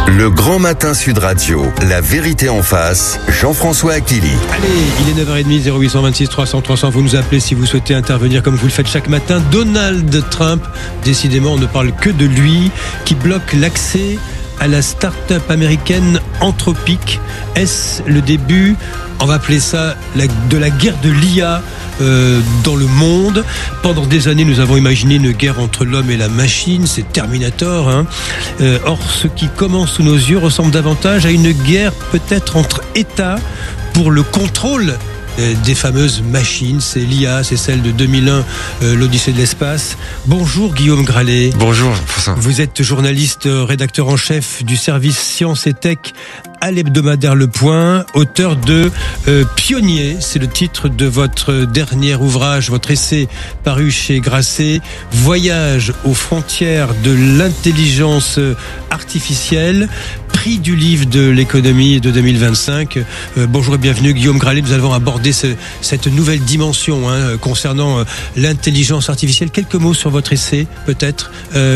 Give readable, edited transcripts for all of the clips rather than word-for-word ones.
Le Grand Matin Sud Radio, la vérité en face, Jean-François Akili. Allez, il est 9h30, 0826 300 300, vous nous appelez si vous souhaitez intervenir comme vous le faites chaque matin. Donald Trump, décidément on ne parle que de lui, qui bloque l'accès à la start-up américaine Anthropic. Est-ce le début, on va appeler ça de la guerre de l'IA dans le monde? Pendant des années, nous avons imaginé une guerre entre l'homme et la machine, c'est Terminator. Or, ce qui commence sous nos yeux ressemble davantage à une guerre peut-être entre États pour le contrôle des fameuses machines. C'est l'IA, c'est celle de 2001, l'Odyssée de l'espace. Bonjour Guillaume Gralet. Bonjour François. Vous êtes journaliste, rédacteur en chef du service Science et Tech à l'hebdomadaire Le Point, auteur de Pionnier, c'est le titre de votre dernier ouvrage, votre essai paru chez Grasset, Voyage aux frontières de l'intelligence artificielle, prix du livre de l'économie de 2025. Bonjour et bienvenue Guillaume Gralet, nous allons aborder cette nouvelle dimension concernant l'intelligence artificielle. Quelques mots sur votre essai peut-être,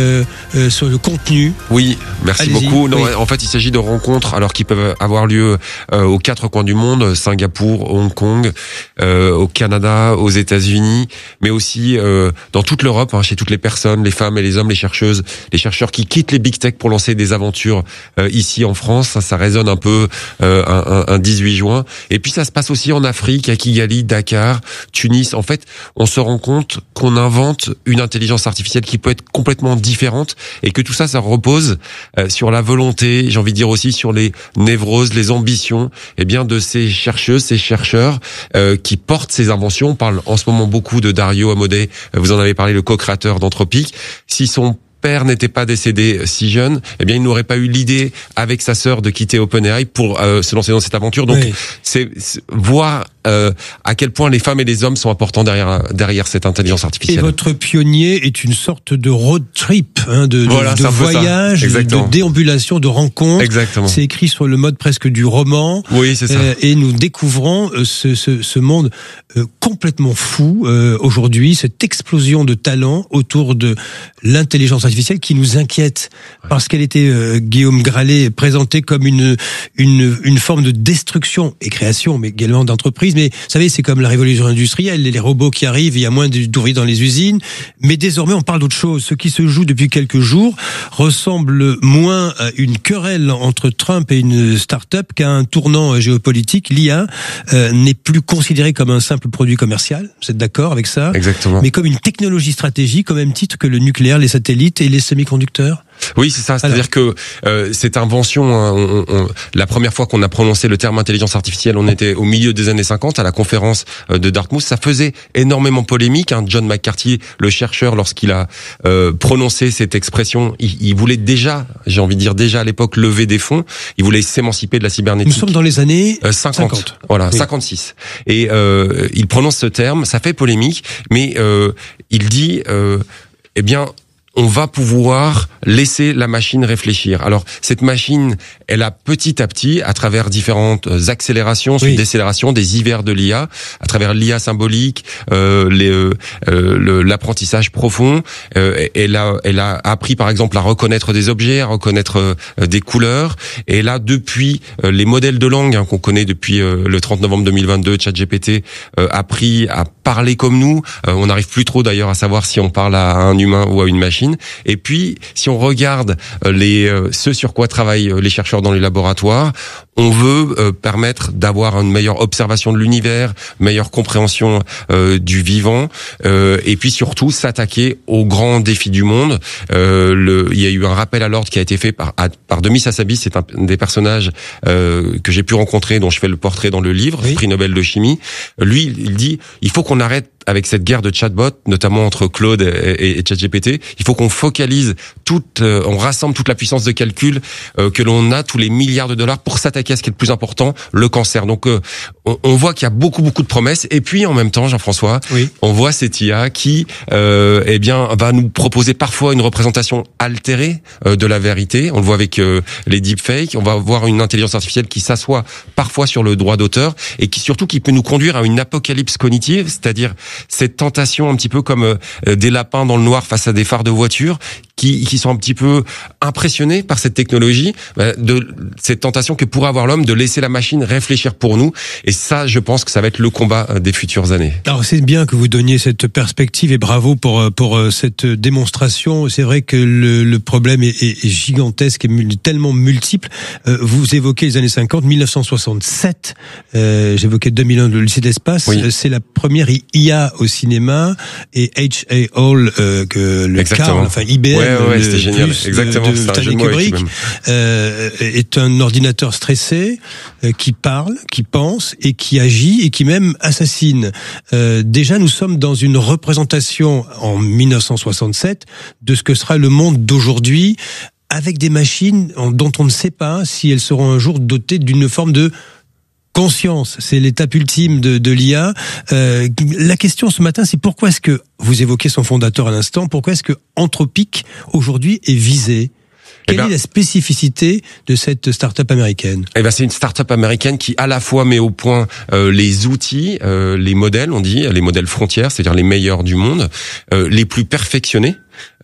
sur le contenu. Oui, merci Allez-y. beaucoup. Non, Oui. En fait, il s'agit de rencontres alors qui peuvent avoir lieu aux quatre coins du monde, Singapour, Hong Kong, au Canada, aux États-Unis, mais aussi dans toute l'Europe, chez toutes les personnes, les femmes et les hommes, les chercheuses, les chercheurs qui quittent les big tech pour lancer des aventures ici en France. Ça résonne un peu un 18 juin. Et puis ça se passe aussi en Afrique, à Kigali, Dakar, Tunis. En fait, on se rend compte qu'on invente une intelligence artificielle qui peut être complètement différente et que tout ça, ça repose sur la volonté, j'ai envie de dire aussi sur les névroses, les ambitions, de ces chercheuses, ces chercheurs qui portent ces inventions. On parle en ce moment beaucoup de Dario Amodei, vous en avez parlé, le co-créateur d'Anthropic. Si son père n'était pas décédé si jeune, il n'aurait pas eu l'idée avec sa sœur de quitter OpenAI pour se lancer dans cette aventure. Donc, Oui. c'est voir à quel point les femmes et les hommes sont importants derrière cette intelligence Et artificielle. votre Pionnier est une sorte de road trip, de Voilà, c'est un peu ça. voyage, Exactement. de déambulation, de rencontre. Exactement. C'est écrit sur le mode presque du roman. Oui, c'est ça. Et nous découvrons ce monde complètement fou aujourd'hui, cette explosion de talent autour de l'intelligence artificielle qui nous inquiète parce qu'elle était, Guillaume Gralet, présentée comme une forme de destruction et création, mais également d'entreprise. Mais vous savez, c'est comme la révolution industrielle, les robots qui arrivent, il y a moins d'ouvriers dans les usines. Mais désormais, on parle d'autre chose. Ce qui se joue depuis quelques jours ressemble moins à une querelle entre Trump et une start-up qu'à un tournant géopolitique. L'IA n'est plus considérée comme un simple produit commercial. Vous êtes d'accord avec ça? Exactement. Mais comme une technologie stratégique, au même titre que le nucléaire, les satellites et les semi-conducteurs. Oui, c'est ça. C'est-à-dire que cette invention, la première fois qu'on a prononcé le terme intelligence artificielle, on était au milieu des années 50 à la conférence de Dartmouth. Ça faisait énormément polémique. John McCarthy, le chercheur, lorsqu'il a prononcé cette expression, il voulait déjà, j'ai envie de dire déjà à l'époque, lever des fonds. Il voulait s'émanciper de la cybernétique. Nous sommes dans les années 50. Voilà, oui. 56. Et il prononce ce terme, ça fait polémique, mais il dit, on va pouvoir laisser la machine réfléchir. Alors, cette machine, elle a petit à petit, à travers différentes accélérations, Oui. décélérations, des hivers de l'IA, à travers l'IA symbolique, l'apprentissage profond, elle a appris, par exemple, à reconnaître des objets, à reconnaître des couleurs. Et là, depuis les modèles de langue qu'on connaît depuis le 30 novembre 2022, ChatGPT a appris à parler comme nous. On n'arrive plus trop, d'ailleurs, à savoir si on parle à un humain ou à une machine. Et puis, si on regarde ce sur quoi travaillent les chercheurs dans les laboratoires, on veut permettre d'avoir une meilleure observation de l'univers, meilleure compréhension du vivant, et puis surtout s'attaquer aux grands défis du monde. Il y a eu un rappel à l'ordre qui a été fait par Demis Hassabis, c'est un des personnages que j'ai pu rencontrer, dont je fais le portrait dans le livre, Oui. prix Nobel de chimie. Lui, il dit, il faut qu'on arrête avec cette guerre de chatbot, notamment entre Claude et ChatGPT. Il faut qu'on focalise on rassemble toute la puissance de calcul que l'on a, tous les milliards de dollars pour s'attaquer à ce qui est le plus important, le cancer. Donc on voit qu'il y a beaucoup de promesses. Et puis en même temps, Jean-François, Oui. on voit cette IA qui va nous proposer parfois une représentation altérée de la vérité. On le voit avec les deepfakes. On va voir une intelligence artificielle qui s'assoit parfois sur le droit d'auteur et qui peut nous conduire à une apocalypse cognitive, c'est-à-dire cette tentation un petit peu comme des lapins dans le noir face à des phares de voiture qui sont un petit peu impressionnés par cette technologie, de cette tentation que pourrait avoir l'homme de laisser la machine réfléchir pour nous. Et ça, je pense que ça va être le combat des futures années. Alors c'est bien que vous donniez cette perspective et bravo pour cette démonstration. C'est vrai que le problème est gigantesque et tellement multiple. Vous évoquez les années 50, 1967. J'évoquais 2001, le lycée d'espace. Oui. C'est la première IA au cinéma et H.A. Hall, Carl, enfin IBM, c'était génial. Exactement, de Stanley Kubrick, est un ordinateur stressé qui parle, qui pense et qui agit et qui même assassine. Déjà, nous sommes dans une représentation en 1967 de ce que sera le monde d'aujourd'hui, avec des machines dont on ne sait pas si elles seront un jour dotées d'une forme de conscience. C'est l'étape ultime de l'IA. La question ce matin, c'est pourquoi est-ce que, vous évoquez son fondateur à l'instant, pourquoi est-ce que Anthropic aujourd'hui est visé ? Quelle est la spécificité de cette start-up américaine ? C'est une start-up américaine qui à la fois met au point les outils, les modèles, on dit, les modèles frontières, c'est-à-dire les meilleurs du monde, les plus perfectionnés.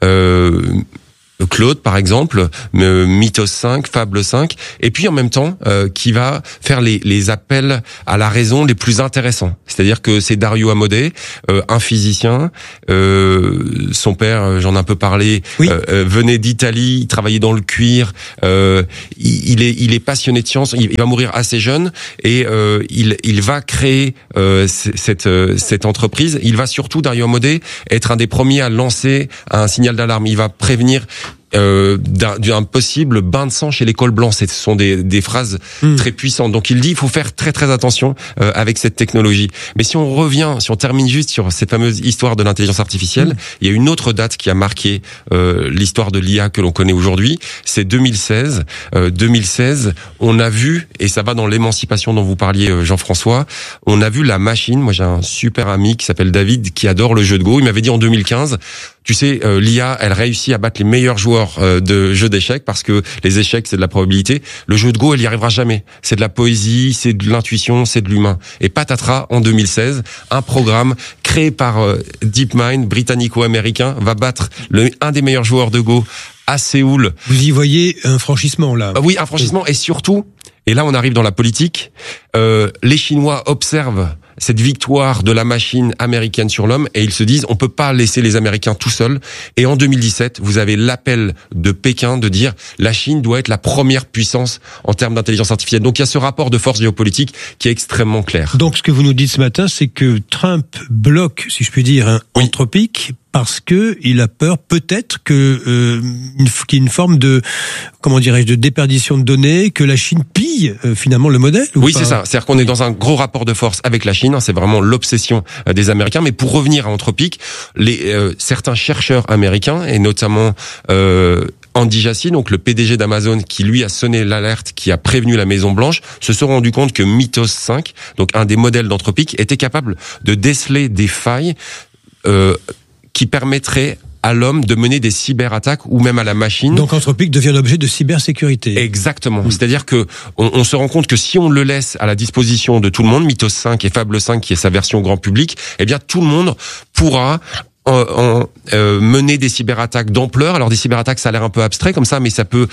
Claude, par exemple, Mythos 5, Fable 5, et puis en même temps qui va faire les appels à la raison les plus intéressants. C'est-à-dire que c'est Dario Amodei, un physicien, son père, j'en ai un peu parlé, oui. Venait d'Italie, il travaillait dans le cuir, il est passionné de science, il va mourir assez jeune, et il va créer cette entreprise. Il va surtout, Dario Amodei, être un des premiers à lancer un signal d'alarme. Il va prévenir d'un possible bain de sang chez les cols blancs. Ce sont des phrases très puissantes. Donc il dit il faut faire très très attention avec cette technologie. Mais si on termine juste sur cette fameuse histoire de l'intelligence artificielle, il y a une autre date qui a marqué l'histoire de l'IA que l'on connaît aujourd'hui, c'est 2016. 2016, on a vu, et ça va dans l'émancipation dont vous parliez Jean-François, on a vu la machine. Moi j'ai un super ami qui s'appelle David qui adore le jeu de Go. Il m'avait dit en 2015, tu sais, l'IA, elle réussit à battre les meilleurs joueurs de jeux d'échecs parce que les échecs, c'est de la probabilité. Le jeu de Go, elle y arrivera jamais. C'est de la poésie, c'est de l'intuition, c'est de l'humain. Et patatras, en 2016, un programme créé par DeepMind, britannico-américain, va battre un des meilleurs joueurs de Go à Séoul. Vous y voyez un franchissement, là? Oui, un franchissement. Et surtout, et là on arrive dans la politique, les Chinois observent cette victoire de la machine américaine sur l'homme et ils se disent on peut pas laisser les Américains tout seuls. Et en 2017, vous avez l'appel de Pékin de dire la Chine doit être la première puissance en termes d'intelligence artificielle. Donc il y a ce rapport de force géopolitique qui est extrêmement clair. Donc ce que vous nous dites ce matin, c'est que Trump bloque, si je puis dire, Anthropic parce que il a peur peut-être que qu'il y ait une forme de, comment dirais-je, de déperdition de données, que la Chine pille finalement le modèle. Oui, c'est ça. C'est-à-dire qu'on est dans un gros rapport de force avec la Chine. C'est vraiment l'obsession des Américains. Mais pour revenir à Anthropic, certains chercheurs américains et notamment Andy Jassy, donc le PDG d'Amazon, qui lui a sonné l'alerte, qui a prévenu la Maison Blanche, se sont rendus compte que Mythos 5, donc un des modèles d'Anthropic, était capable de déceler des failles qui permettraient à l'homme de mener des cyberattaques ou même à la machine. Donc Anthropic devient l'objet de cybersécurité. Exactement. C'est-à-dire que on se rend compte que si on le laisse à la disposition de tout le monde, Mythos 5 et Fable 5 qui est sa version grand public, eh bien tout le monde pourra mener des cyberattaques d'ampleur. Alors des cyberattaques, ça a l'air un peu abstrait comme ça, mais ça peut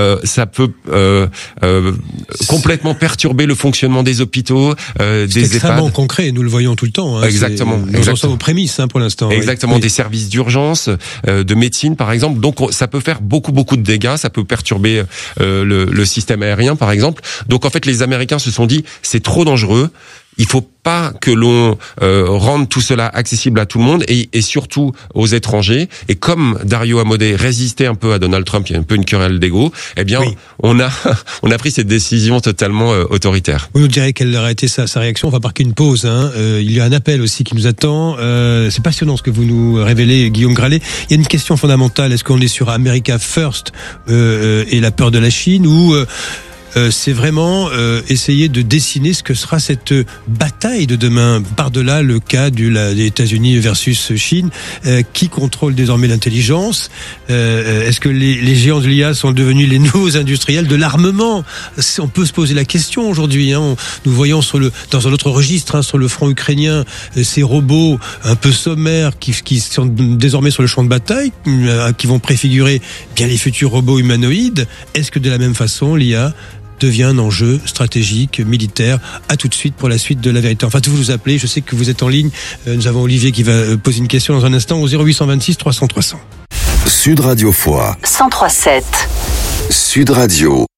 complètement perturber le fonctionnement des hôpitaux, des EHPAD. C'est extrêmement concret, nous le voyons tout le temps. Exactement. Nous en sommes aux prémices pour l'instant. Exactement, oui. Des services d'urgence, de médecine par exemple. Donc ça peut faire beaucoup de dégâts, ça peut perturber le système aérien par exemple. Donc en fait les Américains se sont dit c'est trop dangereux. Il faut pas que l'on rende tout cela accessible à tout le monde et surtout aux étrangers. Et comme Dario Amodei résistait un peu à Donald Trump, il y a un peu une querelle d'ego, eh bien on a pris cette décision totalement autoritaire. Vous nous direz quelle aurait été sa réaction. On va marquer une pause. Il y a un appel aussi qui nous attend. C'est passionnant ce que vous nous révélez, Guillaume Gralet. Il y a une question fondamentale. Est-ce qu'on est sur America First et la peur de la Chine ou c'est vraiment essayer de dessiner ce que sera cette bataille de demain, par-delà le cas des États-Unis versus Chine, qui contrôle désormais l'intelligence. Est-ce que les géants de l'IA sont devenus les nouveaux industriels de l'armement? On peut se poser la question aujourd'hui. Nous voyons dans un autre registre, sur le front ukrainien, ces robots un peu sommaires qui sont désormais sur le champ de bataille, qui vont préfigurer bien les futurs robots humanoïdes. Est-ce que de la même façon, l'IA devient un enjeu stratégique, militaire? À tout de suite pour la suite de La Vérité. Enfin, vous appelez, je sais que vous êtes en ligne. Nous avons Olivier qui va poser une question dans un instant au 0826 300 300. Sud Radio Foix 103.7. Sud Radio.